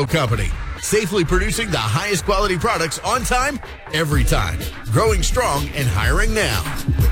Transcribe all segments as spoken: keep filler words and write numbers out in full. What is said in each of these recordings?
Auto Company. Safely producing the highest quality products on time, every time. Growing strong and hiring now.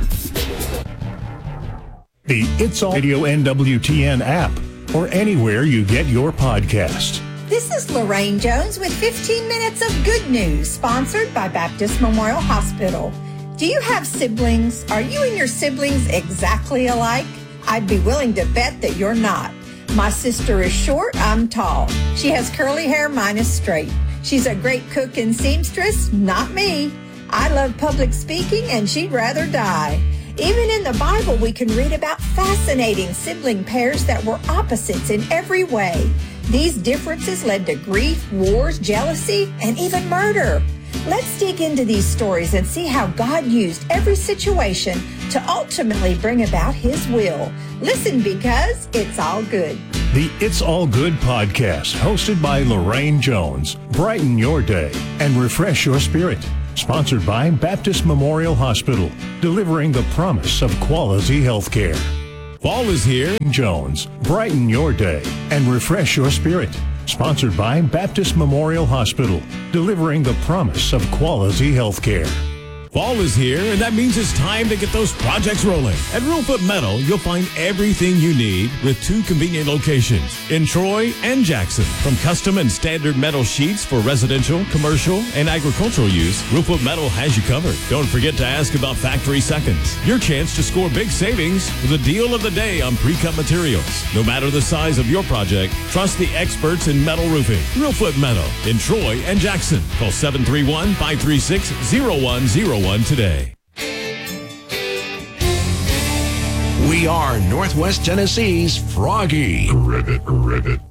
The It's All Radio N W T N app or anywhere you get your podcast. This is Lorraine Jones with fifteen minutes of good news, sponsored by Baptist Memorial Hospital. Do you have siblings? Are you and your siblings exactly alike? I'd be willing to bet that you're not. My sister is short, I'm tall. She has curly hair, mine is straight. She's a great cook and seamstress, not me. I love public speaking and she'd rather die. Even in the Bible, we can read about fascinating sibling pairs that were opposites in every way. These differences led to grief, wars, jealousy, and even murder. Let's dig into these stories and see how God used every situation to ultimately bring about His will. Listen, because it's all good. The It's All Good podcast, hosted by Lorraine Jones. Brighten your day and refresh your spirit. Sponsored by Baptist Memorial Hospital, delivering the promise of quality health care. Fall is here. Jones, brighten your day and refresh your spirit. Sponsored by Baptist Memorial Hospital, delivering the promise of quality health care. Fall is here, and that means it's time to get those projects rolling. At Reelfoot Metal, you'll find everything you need with two convenient locations in Troy and Jackson. From custom and standard metal sheets for residential, commercial, and agricultural use, Reelfoot Metal has you covered. Don't forget to ask about factory seconds. Your chance to score big savings with a deal of the day on pre-cut materials. No matter the size of your project, trust the experts in metal roofing. Reelfoot Metal in Troy and Jackson. Call seven three one, five three six, zero one zero one today. We are Northwest Tennessee's Froggy. Ribbit, ribbit.